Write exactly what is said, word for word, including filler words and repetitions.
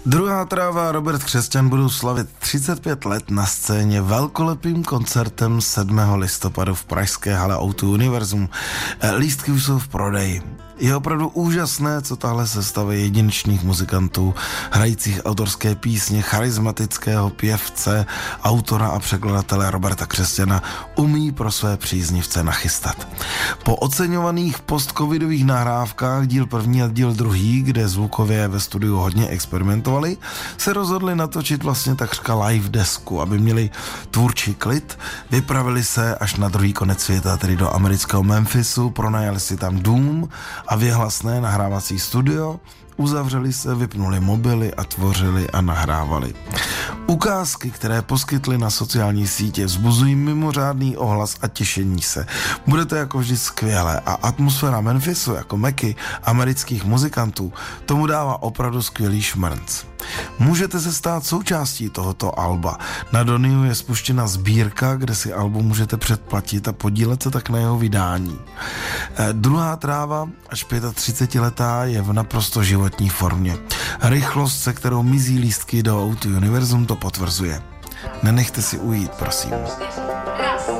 Druhá tráva a Robert Křesťan budou slavit třicet pět let na scéně velkolepým koncertem sedmého listopadu v pražské hale ó dva Univerzum. Lístky už jsou v prodeji. Je opravdu úžasné, co tahle sestava jedinečných muzikantů, hrajících autorské písně, charismatického pěvce, autora a překladatele Roberta Křesťana umí pro své příznivce nachystat. Po oceňovaných postcovidových nahrávkách díl první a díl druhý, kde zvukově ve studiu hodně experimentovali, se rozhodli natočit vlastně takřka live desku, aby měli tvůrčí klid, vypravili se až na druhý konec světa, tedy do amerického Memphisu, pronajali si tam dům a věhlasné nahrávací studio, uzavřeli se, vypnuli mobily a tvořili a nahrávali. Ukázky, které poskytly na sociální sítě, vzbuzují mimořádný ohlas a těšení se. Bude to jako vždy skvělé a atmosféra Memphisu jako meky amerických muzikantů tomu dává opravdu skvělý šmrnc. Můžete se stát součástí tohoto alba. Na Doniu je spuštěna sbírka, kde si album můžete předplatit a podílet se tak na jeho vydání. Eh, druhá tráva, až třicetiletá, je v naprosto životní formě. Rychlost, se kterou mizí lístky do ó dva Univerzum, to potvrzuje. Nenechte si ujít, prosím. Raz.